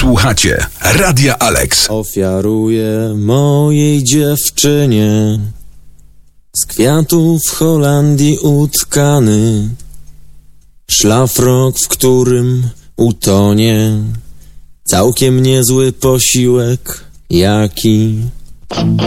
Słuchacie Radia Alex. Ofiaruję mojej dziewczynie z kwiatów w Holandii utkany szlafrok, w którym utonie całkiem niezły posiłek, jaki